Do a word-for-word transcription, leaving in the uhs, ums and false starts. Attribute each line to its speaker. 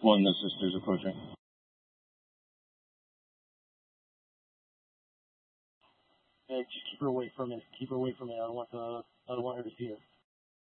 Speaker 1: One, the sister's approaching.
Speaker 2: Hey, just keep her away for a minute. Keep her away for a minute. I don't want the, I don't want her to see her.